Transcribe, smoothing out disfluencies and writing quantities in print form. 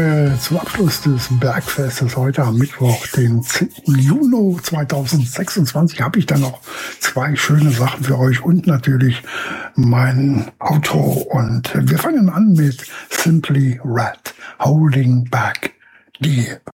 zum Abschluss des Bergfestes heute am Mittwoch, den 10. Juni 2026, habe ich dann noch zwei schöne Sachen für euch und natürlich mein Auto. Und wir fangen an mit Simply Red, Holding Back. Die